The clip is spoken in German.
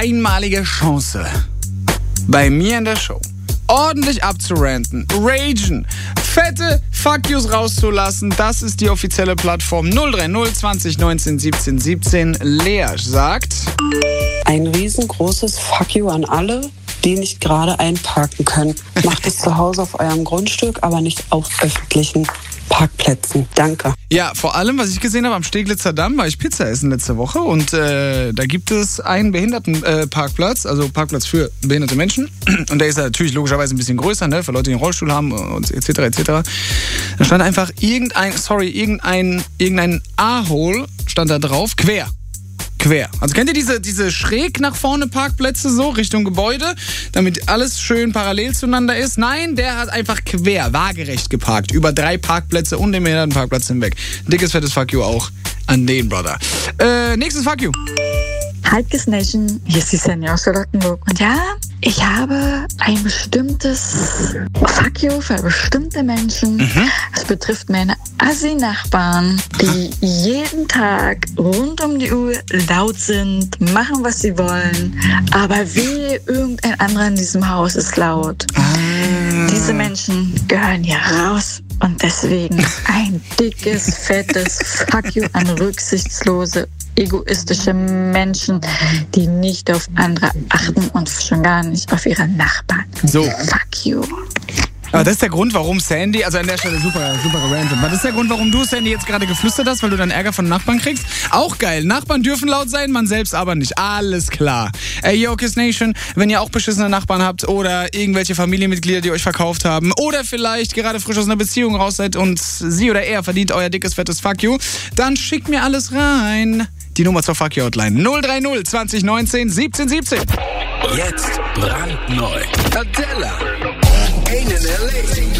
einmalige Chance, bei mir in der Show ordentlich abzuranten, ragen, fette Fuck Yous rauszulassen. Das ist die offizielle Plattform 030 20 19 17 17. Lea sagt: Ein riesengroßes Fuck You an alle, die nicht gerade einparken können. Macht es zu Hause auf eurem Grundstück, aber nicht auf öffentlichen Parkplätzen. Danke. Ja, vor allem, was ich gesehen habe am Steglitzer Damm, war ich Pizza essen letzte Woche und da gibt es einen Behindertenparkplatz, also Parkplatz für behinderte Menschen, und der ist ja natürlich logischerweise ein bisschen größer, ne, für Leute, die einen Rollstuhl haben und etc. etc. Da stand einfach irgendein A-Hole stand da drauf, quer. Also kennt ihr diese schräg nach vorne Parkplätze so, Richtung Gebäude, damit alles schön parallel zueinander ist? Nein, der hat einfach quer, waagerecht geparkt, über 3 Parkplätze und den Behindertenparkplatz hinweg. Dickes, fettes Fuck You auch an den Brother. Nächstes Fuck You. Hi Kiss Nation, hier ist die Sandy aus Charlottenburg. Und ja, ich habe ein bestimmtes Fuck You für bestimmte Menschen. Es betrifft meine Assi-Nachbarn, die jeden Tag rund um die Uhr laut sind, machen, was sie wollen. Aber wehe, irgendein anderer in diesem Haus ist laut. Diese Menschen gehören hier raus. Und deswegen ein dickes, fettes Fuck You an rücksichtslose, egoistische Menschen, die nicht auf andere achten und schon gar nicht auf ihre Nachbarn. So. Fuck You. Aber das ist der Grund, warum Sandy, also an der Stelle super gerantet. Das ist der Grund, warum du, Sandy, jetzt gerade geflüstert hast, weil du dann Ärger von Nachbarn kriegst. Auch geil. Nachbarn dürfen laut sein, man selbst aber nicht. Alles klar. Yo, Kiss Nation, wenn ihr auch beschissene Nachbarn habt oder irgendwelche Familienmitglieder, die euch verkauft haben oder vielleicht gerade frisch aus einer Beziehung raus seid und sie oder er verdient euer dickes, fettes Fuck You, dann schickt mir alles rein. Die Nummer zur Fuck You Hotline 030 20 19 17 17. Jetzt brandneu. Adela. Ain't in LA.